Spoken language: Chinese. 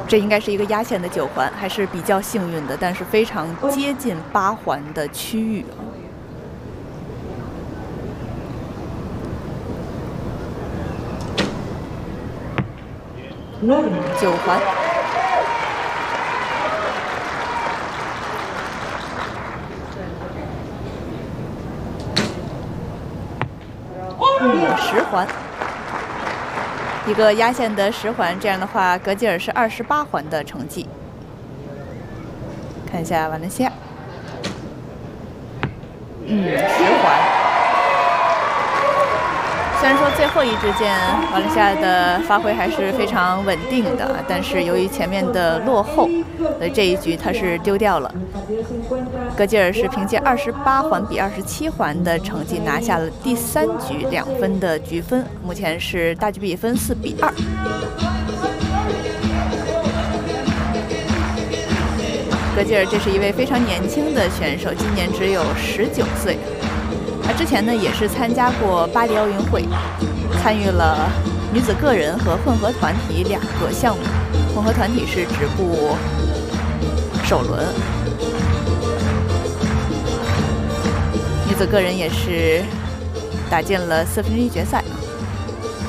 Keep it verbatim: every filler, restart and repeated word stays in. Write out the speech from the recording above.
这应该是一个压线的九环，还是比较幸运的，但是非常接近八环的区域。九环。 嗯，十环，一个压线的十环，这样的话，格吉尔是二十八环的成绩。看一下瓦伦西亚，嗯，十环。虽然说最后一支箭瓦伦西亚的发挥还是非常稳定的，但是由于前面的落后，所以这一局他是丢掉了。 格吉尔是凭借二十八环比二十七环的成绩拿下了第三局两分的局分，目前是大局比分四比二。格吉尔这是一位非常年轻的选手，今年只有十九岁。他之前呢也是参加过巴黎奥运会，参与了女子个人和混合团体两个项目。混合团体是止步首轮。 女子个人也是打进了四分之一决赛。